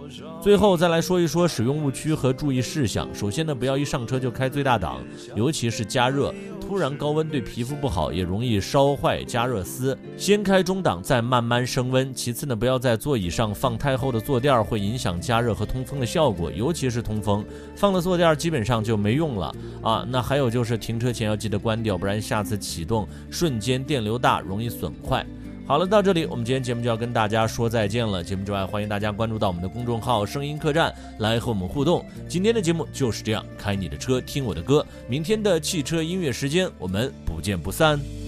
最后再来说一说使用误区和注意事项。首先呢，不要一上车就开最大档，尤其是加热，突然高温对皮肤不好，也容易烧坏加热丝。先开中档，再慢慢升温。其次呢，不要在座椅上放太厚的坐垫，会影响加热和通风的效果，尤其是通风，放了坐垫基本上就没用了啊。那还有就是停车前要记得关掉，不然下次启动瞬间电流大，容易损坏。好了，到这里我们今天节目就要跟大家说再见了。节目之外，欢迎大家关注到我们的公众号声音客栈来和我们互动。今天的节目就是这样，开你的车听我的歌，明天的汽车音乐时间我们不见不散。